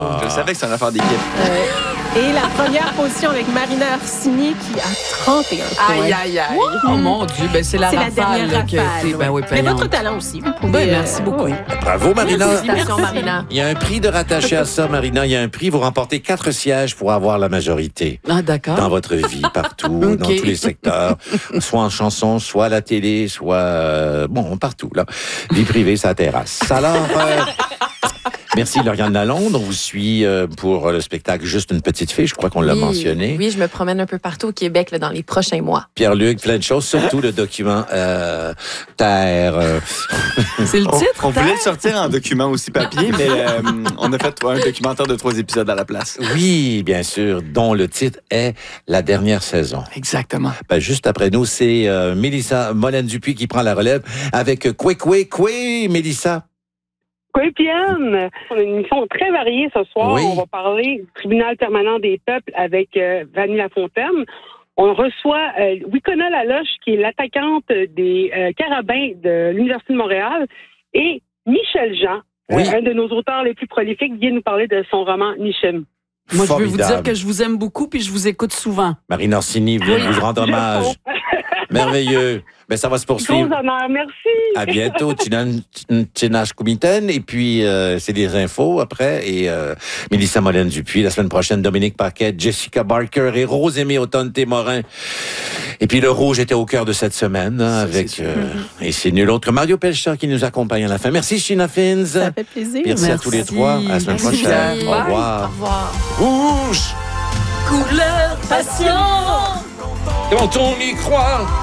Je savais que c'est une affaire d'équipe. Et la première position avec Marina Orsini qui a 31 points. Aïe, aïe, aïe. Oh mon Dieu, ben c'est la C'est la rafale dernière là, qui a rafale. été, ben oui, Mais payante. votre talent aussi. Vous pouvez, Ben, merci beaucoup. oui. Bravo, Marina. Félicitations, Marina. Il y a un prix de rattaché à ça, Marina. Il y a un prix. Vous remportez 4 sièges pour avoir la majorité. Ah, d'accord. Dans votre vie, partout, Ok. dans tous les secteurs, soit en chanson, soit à la télé, soit partout là. Vie privée, sa terrasse. Alors, merci Lauriane Lalonde. On vous suit pour le spectacle Juste une petite fille. Je crois qu'on l'a mentionné. Oui, je me promène un peu partout au Québec là, dans les prochains mois. Pierre-Luc, plein de choses, surtout le document Terre. C'est le titre? On voulait le sortir en document aussi papier, mais on a fait un documentaire de 3 épisodes à la place. Oui, bien sûr, dont le titre est La dernière saison. Exactement. Ben, juste après nous, c'est Mélissa Molène-Dupuis qui prend la relève avec Koué, Mélissa. Oui, Piane. On a une émission très variée ce soir. Oui. On va parler du tribunal permanent des peuples avec Vanny Lafontaine. On reçoit Wikona Laloche, qui est l'attaquante des Carabins de l'Université de Montréal, et Michel Jean, Oui. un de nos auteurs les plus prolifiques, vient nous parler de son roman Nichem. Moi, je veux vous dire Formidable. que je vous aime beaucoup puis je vous écoute souvent. Marine Orsini vient vous rendre hommage. Merveilleux. Ben, ça va se Gros poursuivre. honneur, merci. À bientôt, Tinash Koumiten. Et puis, c'est des infos après. Et Mélissa Molène-Dupuis. La semaine prochaine, Dominique Paquette, Jessica Barker et Rosemée Autonne-Témorin. Et puis, le rouge était au cœur de cette semaine, hein, avec... et c'est nul autre. Mario Pelcha qui nous accompagne à la fin. Merci, Sheena Fins. Ça fait plaisir. Merci à tous les trois. À la semaine Merci. prochaine. Au Bye. revoir. Au revoir. Rouge! Couleur passion. Quand on y croit...